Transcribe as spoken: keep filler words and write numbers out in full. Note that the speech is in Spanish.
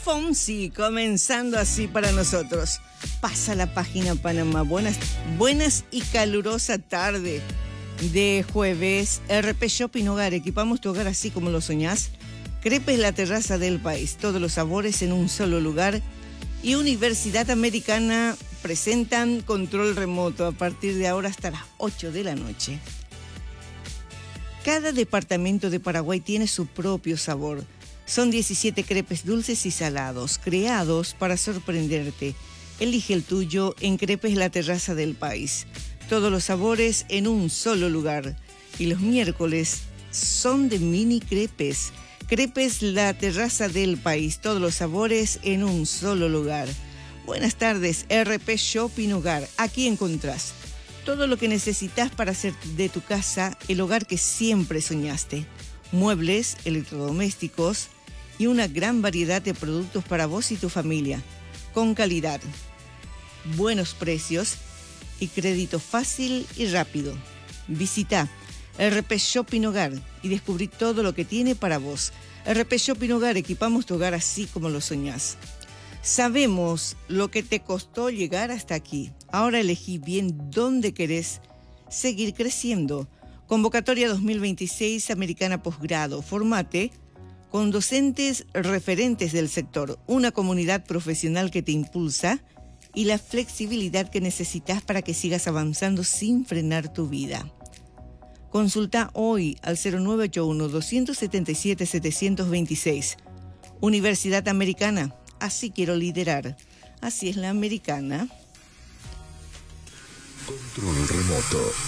Fonsi, comenzando así para nosotros. Pasa la página Panamá. Buenas, buenas y calurosa tarde de jueves. R P Shopping Hogar. Equipamos tu hogar así como lo soñás. Crepes La Terraza del País. Todos los sabores en un solo lugar. Y Universidad Americana presentan control remoto a partir de ahora hasta las ocho de la noche. Cada departamento de Paraguay tiene su propio sabor. Son diecisiete crepes dulces y salados, creados para sorprenderte. Elige el tuyo en Crepes La Terraza del País. Todos los sabores en un solo lugar. Y los miércoles son de mini crepes. Crepes La Terraza del País. Todos los sabores en un solo lugar. Buenas tardes, R P Shopping Hogar. Aquí encontrás todo lo que necesitas para hacer de tu casa el hogar que siempre soñaste. Muebles, electrodomésticos y una gran variedad de productos para vos y tu familia, con calidad, buenos precios y crédito fácil y rápido. Visita R P Shopping Hogar y descubrí todo lo que tiene para vos. R P Shopping Hogar, equipamos tu hogar así como lo soñás. Sabemos lo que te costó llegar hasta aquí. Ahora elegí bien dónde querés seguir creciendo. Convocatoria dos mil veintiséis Americana Posgrado. Formate con docentes referentes del sector, una comunidad profesional que te impulsa y la flexibilidad que necesitas para que sigas avanzando sin frenar tu vida. Consulta hoy al cero nueve ocho uno, dos siete siete, siete dos seis. Universidad Americana, así quiero liderar. Así es la americana. Control remoto.